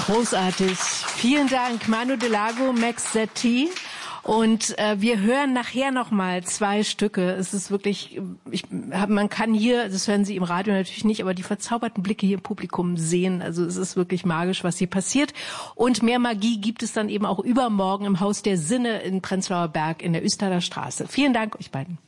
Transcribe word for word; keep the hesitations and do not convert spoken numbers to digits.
Großartig. Vielen Dank, Manu Delago, Max Z T. Und äh, wir hören nachher nochmal zwei Stücke. Es ist wirklich, ich, man kann hier, das hören Sie im Radio natürlich nicht, aber die verzauberten Blicke hier im Publikum sehen. Also es ist wirklich magisch, was hier passiert. Und mehr Magie gibt es dann eben auch übermorgen im Haus der Sinne in Prenzlauer Berg in der Üstaler Straße. Vielen Dank euch beiden.